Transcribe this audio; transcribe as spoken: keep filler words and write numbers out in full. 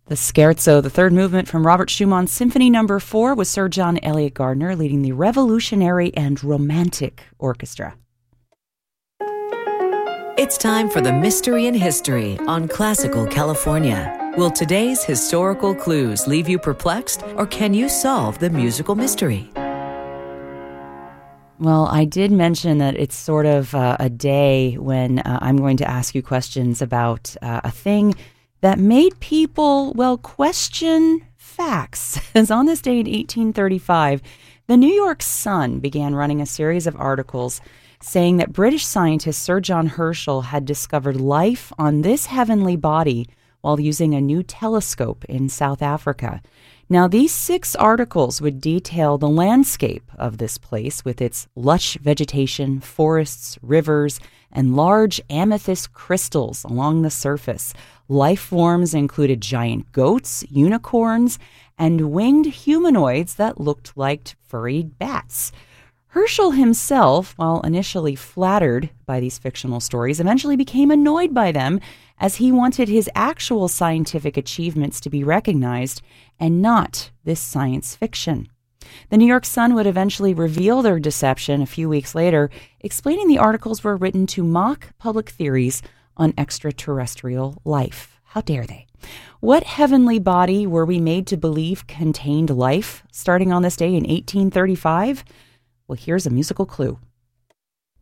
The Scherzo, the third movement from Robert Schumann's Symphony Number Four, with Sir John Eliot Gardiner leading the Revolutionary and Romantic Orchestra. It's time for the Mystery in History on Classical California. Will today's historical clues leave you perplexed, or can you solve the musical mystery? Well, I did mention that it's sort of uh, a day when uh, I'm going to ask you questions about uh, a thing that made people, well, question facts. As on this day in eighteen thirty-five, the New York Sun began running a series of articles saying that British scientist Sir John Herschel had discovered life on this heavenly body while using a new telescope in South Africa. Now, these six articles would detail the landscape of this place with its lush vegetation, forests, rivers, and large amethyst crystals along the surface. Life forms included giant goats, unicorns, and winged humanoids that looked like furry bats. Herschel himself, while initially flattered by these fictional stories, eventually became annoyed by them as he wanted his actual scientific achievements to be recognized and not this science fiction. The New York Sun would eventually reveal their deception a few weeks later, explaining the articles were written to mock public theories on extraterrestrial life. How dare they? What heavenly body were we made to believe contained life starting on this day in eighteen thirty-five? Well, here's a musical clue.